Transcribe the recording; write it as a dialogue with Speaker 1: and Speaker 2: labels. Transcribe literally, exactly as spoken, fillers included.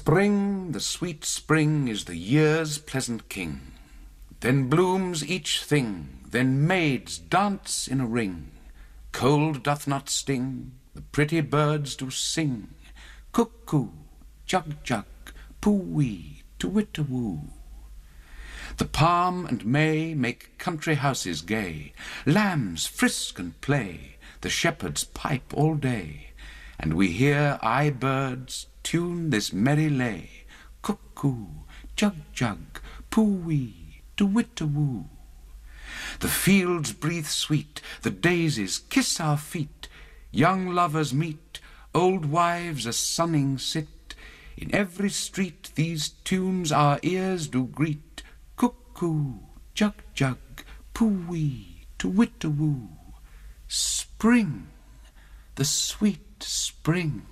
Speaker 1: Spring, the sweet spring, is the year's pleasant king. Then blooms each thing, then maids dance in a ring. Cold doth not sting, the pretty birds do sing. Cuckoo, jug-jug, poo-wee, to-wit-a-woo. The palm and may make country houses gay. Lambs frisk and play, the shepherds pipe all day. And we hear aye birds tune this merry lay. Cuckoo, jug-jug, poo-wee, to-wit-a-woo. The fields breathe sweet, the daisies kiss our feet. Young lovers meet, old wives a sunning sit. In every street these tunes our ears do greet. Cuckoo, jug-jug, poo-wee, to-wit-a-woo. Spring, the sweet spring.